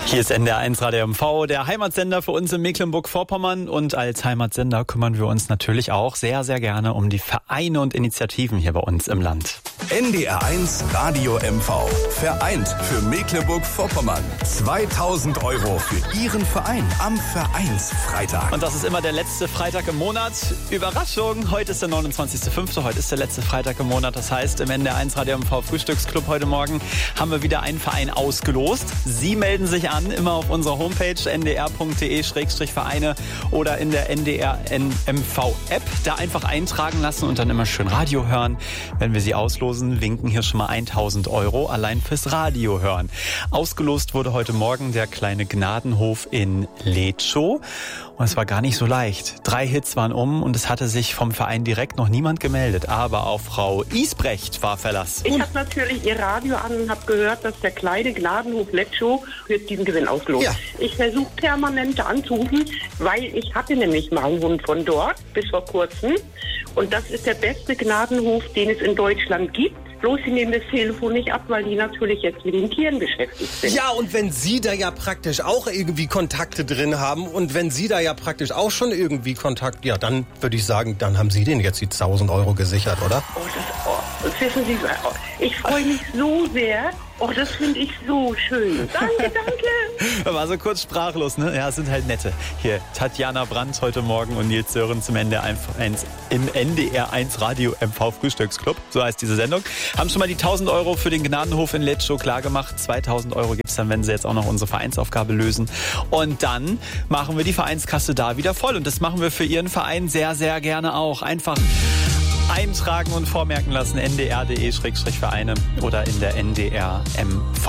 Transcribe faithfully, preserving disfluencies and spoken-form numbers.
Hier ist N D R eins Radio M V, der Heimatsender für uns in Mecklenburg-Vorpommern. Und als Heimatsender kümmern wir uns natürlich auch sehr, sehr gerne um die Vereine und Initiativen hier bei uns im Land. N D R eins Radio M V. Vereint für Mecklenburg-Vorpommern. zweitausend Euro für Ihren Verein am Vereinsfreitag. Und das ist immer der letzte Freitag im Monat. Überraschung, heute ist der neunundzwanzigster fünfter Heute ist der letzte Freitag im Monat. Das heißt, im N D R eins Radio M V Frühstücksclub heute Morgen haben wir wieder einen Verein ausgelost. Sie melden sich an, immer auf unserer Homepage n d r punkt d e Schrägstrich Vereine oder in der N D R M V App. Da einfach eintragen lassen und dann immer schön Radio hören. Wenn wir sie auslosen, winken hier schon mal tausend Euro allein fürs Radio hören. Ausgelost wurde heute Morgen der kleine Gnadenhof in Letschow. Und es war gar nicht so leicht. Drei Hits waren um und es hatte sich vom Verein direkt noch niemand gemeldet. Aber auf Frau Isbrecht war Verlass. Ich habe natürlich ihr Radio an und habe gehört, dass der kleine Gnadenhof Letschow wird diesen Gewinn ausgelost. Ja. Ich versuche permanent anzurufen, weil ich hatte nämlich mal einen Hund von dort bis vor kurzem. Und das ist der beste Gnadenhof, den es in Deutschland gibt. Bloß sie nehmen das Telefon nicht ab, weil die natürlich jetzt mit den Tieren beschäftigt sind. Ja, und wenn Sie da ja praktisch auch irgendwie Kontakte drin haben und wenn Sie da ja praktisch auch schon irgendwie Kontakt, ja, dann würde ich sagen, dann haben Sie denen jetzt die tausend Euro gesichert, oder? Oh, das, oh, das wissen Sie, oh, ich freue mich so sehr. Oh, das finde ich so schön. Danke, danke. War so kurz sprachlos, ne? Ja, es sind halt nette. Hier, Tatjana Brandt heute Morgen und Nils Sören zum N D R eins, im N D R eins Radio M V Frühstücksclub. So heißt diese Sendung. Haben schon mal die tausend Euro für den Gnadenhof in Letschow klargemacht. zweitausend Euro gibt's dann, wenn Sie jetzt auch noch unsere Vereinsaufgabe lösen. Und dann machen wir die Vereinskasse da wieder voll. Und das machen wir für Ihren Verein sehr, sehr gerne auch. Einfach eintragen und vormerken lassen. N D R punkt D E Schrägstrich Vereine oder in der N D R M V